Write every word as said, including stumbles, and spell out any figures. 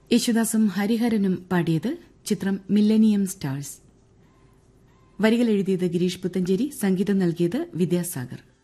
യേശുദാസും ഹരിഹരനും പാടിയത്. ചിത്രം മില്ലനിയം സ്റ്റാർസ്. വരികൾ എഴുതിയത് ഗിരീഷ് പുത്തഞ്ചേരി, സംഗീതം നൽകിയത് വിദ്യാസാഗർ.